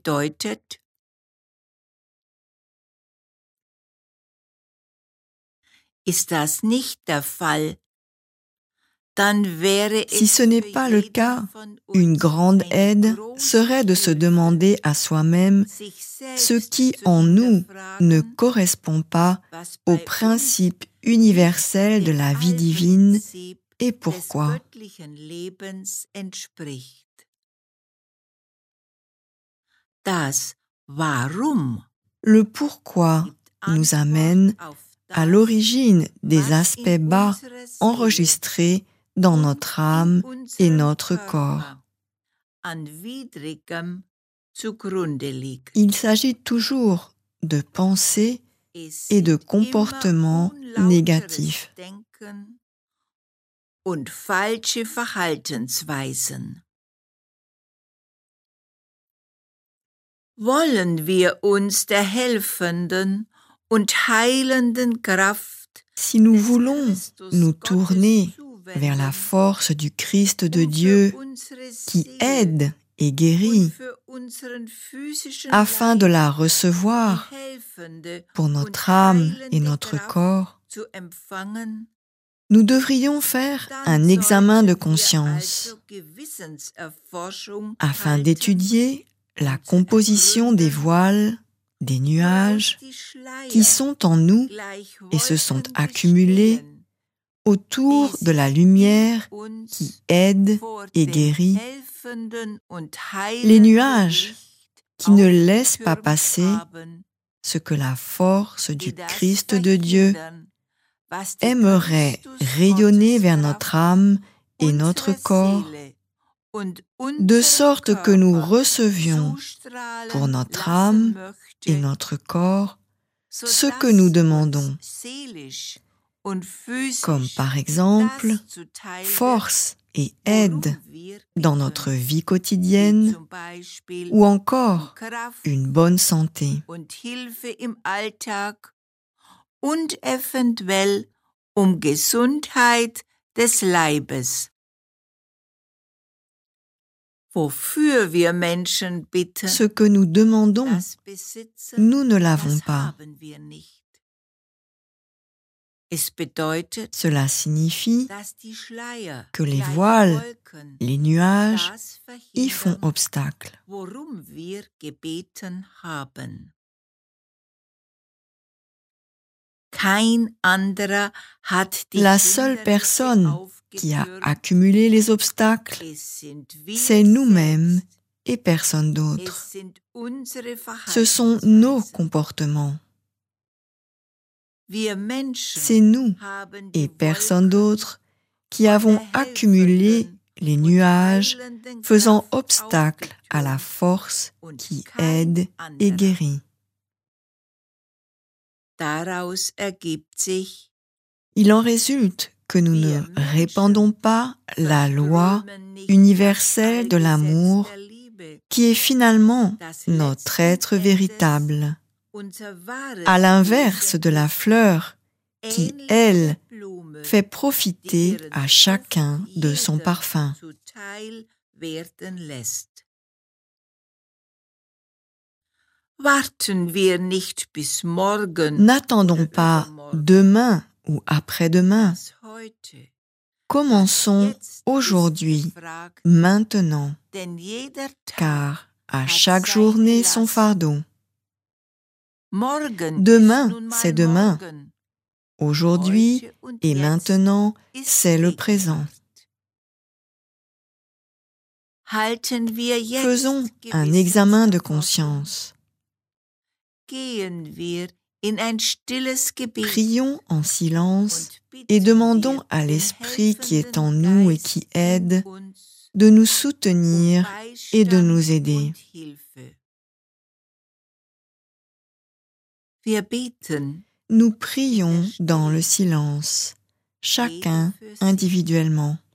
bedeutet, ist das nicht der Fall, si ce n'est pas le cas, une grande aide serait de se demander à soi-même ce qui en nous ne correspond pas au principe universel de la vie divine et pourquoi. Das Warum Le pourquoi nous amène à l'origine des aspects bas enregistrés dans notre âme et notre corps. Il s'agit toujours de pensées et de comportements négatifs. Und falsche Verhaltensweisen. Wollen wir uns der helfenden und heilenden Kraft Si nous voulons nous tourner vers la force du Christ de Dieu qui aide et guérit, afin de la recevoir pour notre âme et notre corps, nous devrions faire un examen de conscience afin d'étudier la composition des voiles, des nuages qui sont en nous et se sont accumulés autour de la lumière qui aide et guérit, les nuages qui ne laissent pas passer ce que la force du Christ de Dieu aimerait rayonner vers notre âme et notre corps, de sorte que nous recevions pour notre âme et notre corps ce que nous demandons, comme par exemple force et aide dans notre vie quotidienne ou encore une bonne santé. Und eventuell Gesundheit des Leibes. Wofür wir Menschen bitten, ce que nous demandons, nous ne l'avons pas. Cela signifie que les voiles, les nuages y font obstacle. La seule personne qui a accumulé les obstacles, c'est nous-mêmes et personne d'autre. Ce sont nos comportements. C'est nous et personne d'autre qui avons accumulé les nuages faisant obstacle à la force qui aide et guérit. Il en résulte que nous ne répandons pas la loi universelle de l'amour qui est finalement notre être véritable, à l'inverse de la fleur qui, elle, fait profiter à chacun de son parfum. N'attendons pas demain ou après-demain. Commençons aujourd'hui, maintenant, car à chaque journée son fardeau. Demain, c'est demain. Aujourd'hui et maintenant, c'est le présent. Faisons un examen de conscience. Prions en silence et demandons à l'Esprit qui est en nous et qui aide de nous soutenir et de nous aider. Nous prions dans le silence, chacun individuellement.